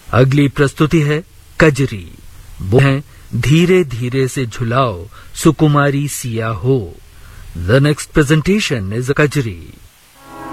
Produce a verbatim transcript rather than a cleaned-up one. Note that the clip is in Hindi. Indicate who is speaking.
Speaker 1: अगली प्रस्तुति है कजरी। वो है धीरे धीरे से झुलाओ सुकुमारी सिया हो। The next presentation is a Kajri.